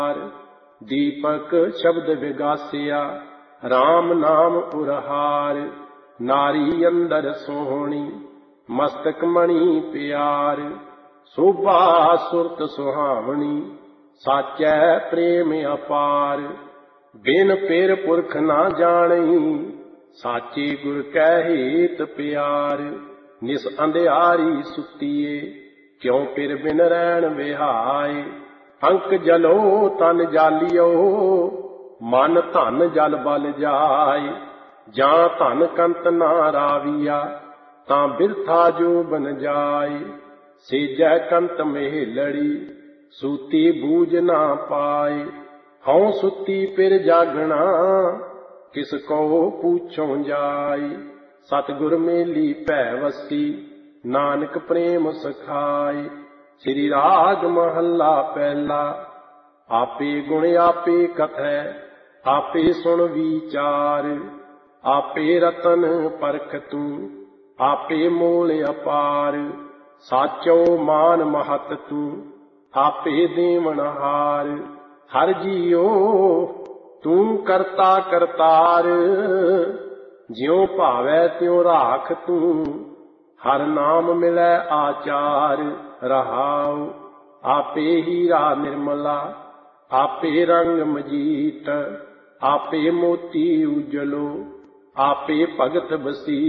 ਦੀਪਕ ਸ਼ਬਦ ਵਿਗਾਸਿਆ RAM ਨਾਮ ਉਰਹਾਰ। ਨਾਰੀ ਅੰਦਰ ਸੋਹਣੀ ਮਸਤਕ ਮਣੀ ਪਿਆਰ। ਸੋਭਾ ਸੁਰਤ ਸੁਹਾਵਣੀ ਸਾਚੈ ਪ੍ਰੇਮ ਅਪਾਰ। ਬਿਨ ਪਿਰ ਪੁਰਖ ਨਾ ਜਾਣਈ ਸਾਚੇ ਗੁਰ ਕੈ ਹੇਤ ਪਿਆਰ। ਨਿਸ ਅੰਧਿਆਰੀ ਸੁਤੀਏ ਕਿਉ ਪਿਰ ਬਿਨ ਰੈਣ ਵਿਹਾਏ। ਅੰਕ ਜਲੋ ਤਨ ਜਾਲਿਓ ਮਨ ਧਨ ਜਲ ਬਲ ਜਾਏ। ਜਾਂ ਧਨ ਕੰਤ ਨਾ ਰਾਵੀਆ ਤਾਂ ਬਿਰਥਾ ਜੋ ਬਨ ਜਾਏ। ਸੇਜੈ ਕੰਤ ਮਹਿਲੜੀ ਸੂਤੀ ਬੂਝ ਨਾ ਪਾਏ। ਹਉ ਸੁਤੀ ਪਿਰ ਜਾਗਣਾ ਕਿਸ ਕੋ ਪੂਛੋਂ ਜਾਏ। ਸਤਿਗੁਰ ਮੇਲੀ ਭੈ ਵਸੀ ਨਾਨਕ ਪ੍ਰੇਮ ਸਖਾਏ। ਸ੍ਰੀ ਰਾਗ ਮਹੱਲਾ ਪਹਿਲਾ। ਆਪੇ ਗੁਣ ਆਪੇ ਕਥੈ ਆਪੇ ਸੁਣ ਵਿਚਾਰ। ਆਪੇ ਰਤਨ ਪਰਖ ਤੂੰ ਆਪੇ ਮੋਲ ਅਪਾਰ। ਸਾਚੋ ਮਾਨ ਮਹਤ ਤੂੰ ਆਪੇ ਦੇਵਨਹਾਰ। ਹਰਿ ਜੀਓ ਤੂੰ ਕਰਤਾ ਕਰਤਾਰ। ਜਿਉ ਭਾਵੈ ਤਿਉ ਰਾਖ ਤੂੰ ਹਰਿ ਨਾਮ ਮਿਲੈ ਆਚਾਰ। ਰਹਾਉ ਆਪੇ ਹੀਰਾ ਨਿਰਮਲਾ ਆਪੇ ਰੰਗ ਮਜੀਤ। ਆਪੇ ਮੋਤੀ ਉਜਲੋ ਆਪੇ ਭਗਤ ਬਸੀ।